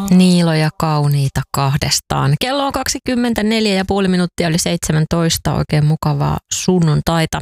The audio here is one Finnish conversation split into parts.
Niiloja kauniita kahdestaan. Kello on 24,5 minuuttia yli 17. Oikein mukavaa sunnuntaita.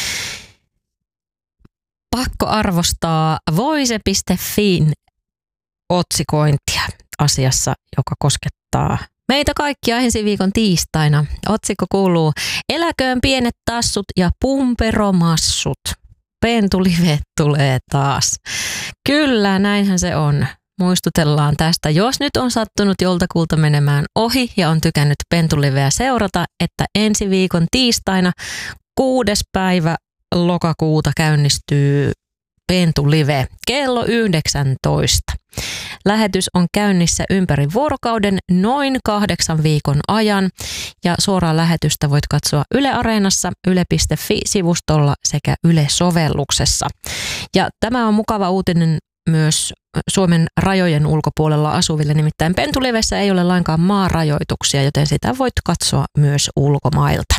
Pakko arvostaa voise.fin otsikointia asiassa, joka koskettaa meitä kaikkia ensi viikon tiistaina. Otsikko kuuluu: eläköön pienet tassut ja pumperomassut. Pentulive tulee taas. Kyllä, näinhän se on. Muistutellaan tästä, jos nyt on sattunut joltakulta menemään ohi ja on tykännyt Pentuliveä seurata, että ensi viikon tiistaina 6. päivä lokakuuta käynnistyy Pentulive kello 19. Lähetys on käynnissä ympäri vuorokauden noin 8 viikon ajan ja suoraa lähetystä voit katsoa Yle Areenassa, yle.fi-sivustolla sekä Yle-sovelluksessa. Ja tämä on mukava uutinen myös Suomen rajojen ulkopuolella asuville, nimittäin Pentulivessä ei ole lainkaan maarajoituksia, joten sitä voit katsoa myös ulkomailta.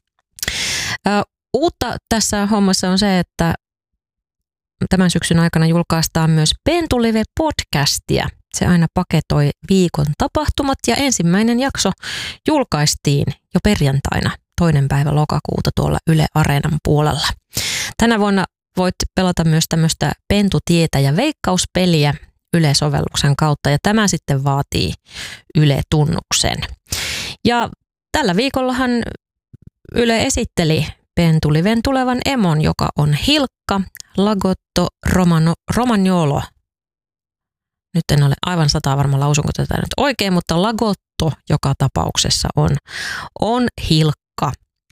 Uutta tässä hommassa on se, että tämän syksyn aikana julkaistaan myös Pentulive-podcastia. Se aina paketoi viikon tapahtumat ja ensimmäinen jakso julkaistiin jo perjantaina 2. päivä lokakuuta tuolla Yle Areenan puolella. Tänä vuonna voit pelata myös tämmöistä Pentutietä ja veikkauspeliä Yle-sovelluksen kautta ja tämä sitten vaatii Yle-tunnuksen. Ja tällä viikollahan Yle esitteli Pentuliven tulevan emon, joka on Hilkka Lagotto Romagnolo. Nyt en ole aivan 100 varma lausunko tätä nyt oikein, mutta Lagotto joka tapauksessa on Hilkka.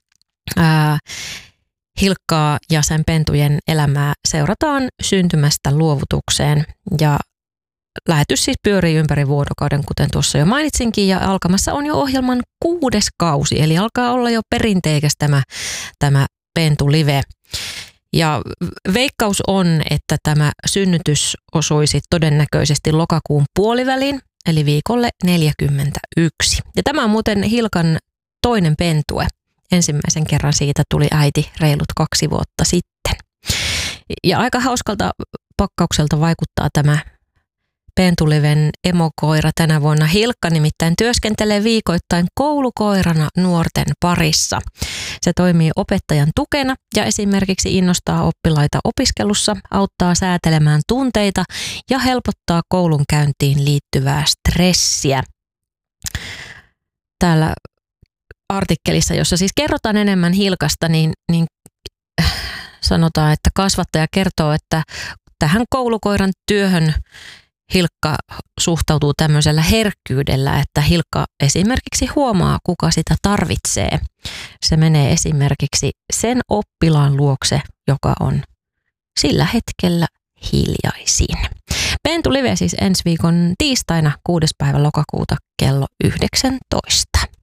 Hilkkaa ja sen pentujen elämää seurataan syntymästä luovutukseen ja lähetys siis pyörii ympäri vuorokauden, kuten tuossa jo mainitsinkin, ja alkamassa on jo ohjelman 6. kausi, eli alkaa olla jo perinteikäs tämä Pentulive. Ja veikkaus on, että tämä synnytys osuisi todennäköisesti lokakuun puoliväliin, eli viikolle 41. Ja tämä on muuten Hilkan toinen pentue. Ensimmäisen kerran siitä tuli äiti reilut 2 vuotta sitten. Ja aika hauskalta pakkaukselta vaikuttaa tämä Pentuliven emokoira tänä vuonna. Hilkka nimittäin työskentelee viikoittain koulukoirana nuorten parissa. Se toimii opettajan tukena ja esimerkiksi innostaa oppilaita opiskelussa, auttaa säätelemään tunteita ja helpottaa koulunkäyntiin liittyvää stressiä. Täällä artikkelissa, jossa siis kerrotaan enemmän Hilkasta, niin sanotaan, että kasvattaja kertoo, että tähän koulukoiran työhön Hilkka suhtautuu tämmöisellä herkkyydellä, että Hilkka esimerkiksi huomaa, kuka sitä tarvitsee. Se menee esimerkiksi sen oppilaan luokse, joka on sillä hetkellä hiljaisin. Pentulive siis ensi viikon tiistaina 6. päivä lokakuuta kello 19.